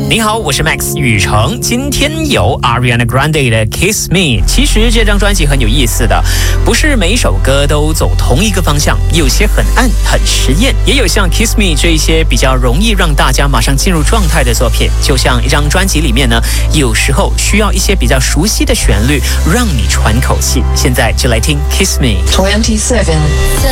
你好，我是 Max 宇成。今天有 Ariana Grande 的 Kiss Me。其实这张专辑很有意思的，不是每一首歌都走同一个方向，有些很暗很实验，也有像 Kiss Me 这一些比较容易让大家马上进入状态的作品。就像一张专辑里面呢，有时候需要一些比较熟悉的旋律，让你喘口气。现在就来听 Kiss Me。 27